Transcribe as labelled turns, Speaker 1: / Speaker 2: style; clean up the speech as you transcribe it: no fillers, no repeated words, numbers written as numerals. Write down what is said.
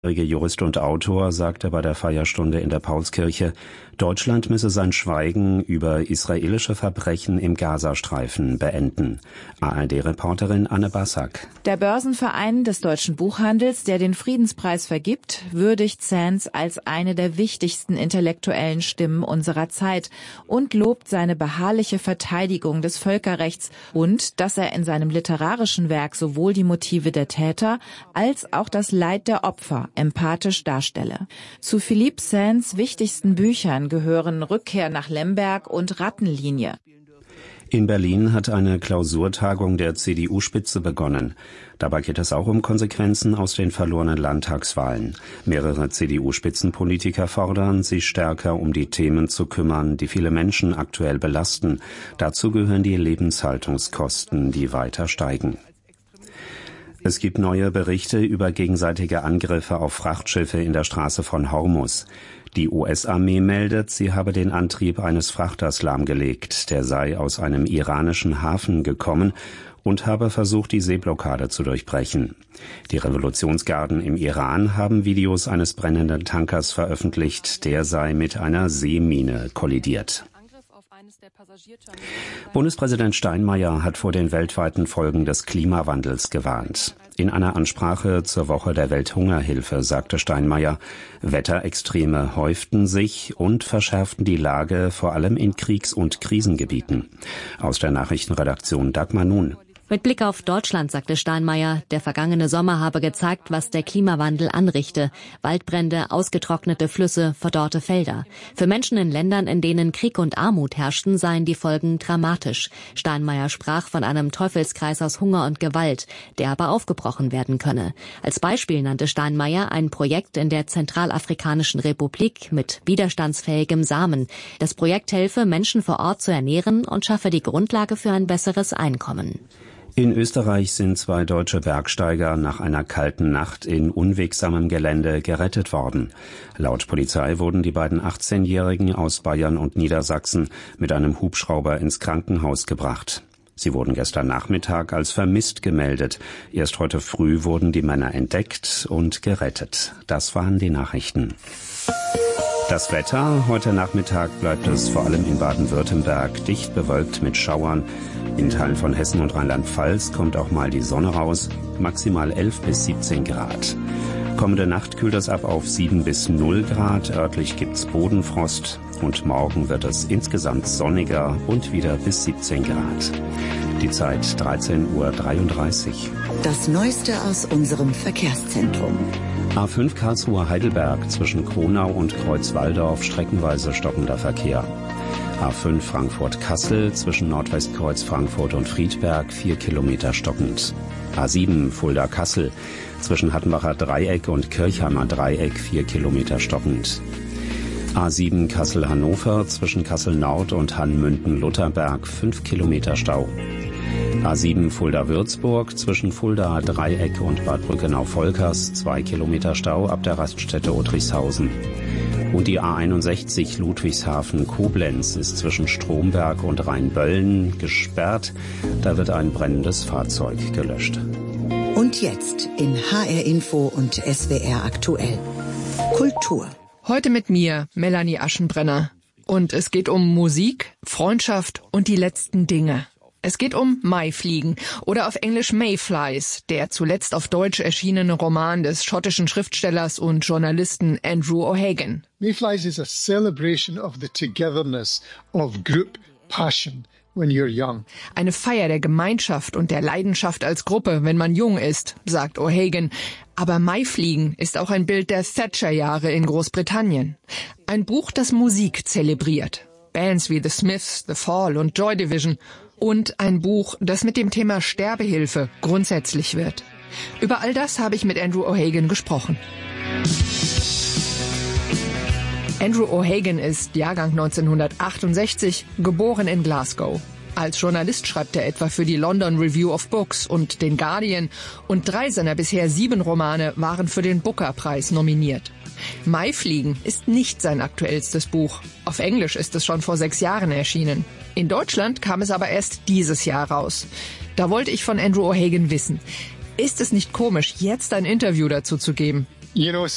Speaker 1: Der Jurist und Autor sagte bei der Feierstunde in der Paulskirche, Deutschland müsse sein Schweigen über israelische Verbrechen im Gazastreifen beenden. ARD-Reporterin Anne Bassack.
Speaker 2: Der Börsenverein des deutschen Buchhandels, der den Friedenspreis vergibt, würdigt Sands als eine der wichtigsten intellektuellen Stimmen unserer Zeit und lobt seine beharrliche Verteidigung des Völkerrechts und dass er in seinem literarischen Werk sowohl die Motive der Täter als auch das Leid der Opfer empathisch darstelle. Zu Philippe Sands wichtigsten Büchern gehören Rückkehr nach Lemberg und Rattenlinie.
Speaker 1: In Berlin hat eine Klausurtagung der CDU-Spitze begonnen. Dabei geht es auch um Konsequenzen aus den verlorenen Landtagswahlen. Mehrere CDU-Spitzenpolitiker fordern, sich stärker um die Themen zu kümmern, die viele Menschen aktuell belasten. Dazu gehören die Lebenshaltungskosten, die weiter steigen. Es gibt neue Berichte über gegenseitige Angriffe auf Frachtschiffe in der Straße von Hormuz. Die US-Armee meldet, sie habe den Antrieb eines Frachters lahmgelegt. Der sei aus einem iranischen Hafen gekommen und habe versucht, die Seeblockade zu durchbrechen. Die Revolutionsgarden im Iran haben Videos eines brennenden Tankers veröffentlicht. Der sei mit einer Seemine kollidiert. Bundespräsident Steinmeier hat vor den weltweiten Folgen des Klimawandels gewarnt. In einer Ansprache zur Woche der Welthungerhilfe sagte Steinmeier, Wetterextreme häuften sich und verschärften die Lage, vor allem in Kriegs- und Krisengebieten. Aus der Nachrichtenredaktion Dagmar Nun.
Speaker 3: Mit Blick auf Deutschland sagte Steinmeier, der vergangene Sommer habe gezeigt, was der Klimawandel anrichte. Waldbrände, ausgetrocknete Flüsse, verdorrte Felder. Für Menschen in Ländern, in denen Krieg und Armut herrschten, seien die Folgen dramatisch. Steinmeier sprach von einem Teufelskreis aus Hunger und Gewalt, der aber aufgebrochen werden könne. Als Beispiel nannte Steinmeier ein Projekt in der Zentralafrikanischen Republik mit widerstandsfähigem Samen. Das Projekt helfe, Menschen vor Ort zu ernähren und schaffe die Grundlage für ein besseres Einkommen.
Speaker 1: In Österreich sind 2 deutsche Bergsteiger nach einer kalten Nacht in unwegsamem Gelände gerettet worden. Laut Polizei wurden die beiden 18-Jährigen aus Bayern und Niedersachsen mit einem Hubschrauber ins Krankenhaus gebracht. Sie wurden gestern Nachmittag als vermisst gemeldet. Erst heute früh wurden die Männer entdeckt und gerettet. Das waren die Nachrichten. Das Wetter: Heute Nachmittag bleibt es vor allem in Baden-Württemberg dicht bewölkt mit Schauern. In Teilen von Hessen und Rheinland-Pfalz kommt auch mal die Sonne raus. Maximal 11 bis 17 Grad. Kommende Nacht kühlt es ab auf 7 bis 0 Grad. Örtlich gibt's Bodenfrost. Und morgen wird es insgesamt sonniger und wieder bis 17 Grad. Die Zeit 13:33 Uhr.
Speaker 4: Das Neueste aus unserem Verkehrszentrum.
Speaker 1: A5 Karlsruhe-Heidelberg zwischen Kronau und Kreuzwaldorf streckenweise stockender Verkehr. A5 Frankfurt-Kassel zwischen Nordwestkreuz Frankfurt und Friedberg 4 Kilometer stockend. A7 Fulda-Kassel zwischen Hattenbacher Dreieck und Kirchheimer Dreieck 4 Kilometer stockend. A7 Kassel-Hannover zwischen Kassel-Nord und Hannmünden-Lutherberg 5 Kilometer Stau. A7 Fulda-Würzburg zwischen Fulda Dreieck und Bad Brückenau-Volkers 2 Kilometer Stau ab der Raststätte Otrichshausen. Und die A61 Ludwigshafen-Koblenz ist zwischen Stromberg und Rheinböllen gesperrt. Da wird ein brennendes Fahrzeug gelöscht.
Speaker 4: Und jetzt in HR Info und SWR aktuell. Kultur.
Speaker 5: Heute mit mir, Melanie Aschenbrenner. Und es geht um Musik, Freundschaft und die letzten Dinge. Es geht um Maifliegen oder auf Englisch Mayflies, der zuletzt auf Deutsch erschienene Roman des schottischen Schriftstellers und Journalisten Andrew O'Hagan.
Speaker 6: Mayflies is a celebration of the togetherness of group passion when you're young.
Speaker 5: Eine Feier der Gemeinschaft und der Leidenschaft als Gruppe, wenn man jung ist, sagt O'Hagan. Aber Maifliegen ist auch ein Bild der Thatcher-Jahre in Großbritannien. Ein Buch, das Musik zelebriert. Bands wie The Smiths, The Fall und Joy Division. Und ein Buch, das mit dem Thema Sterbehilfe grundsätzlich wird. Über all das habe ich mit Andrew O'Hagan gesprochen. Andrew O'Hagan ist Jahrgang 1968, geboren in Glasgow. Als Journalist schreibt er etwa für die London Review of Books und den Guardian und 3 seiner bisher 7 Romane waren für den Booker-Preis nominiert. Maifliegen ist nicht sein aktuellstes Buch. Auf Englisch ist es schon vor 6 Jahren erschienen. In Deutschland kam es aber erst dieses Jahr raus. Da wollte ich von Andrew O'Hagan wissen, ist es nicht komisch, jetzt ein Interview dazu zu geben?
Speaker 6: You know,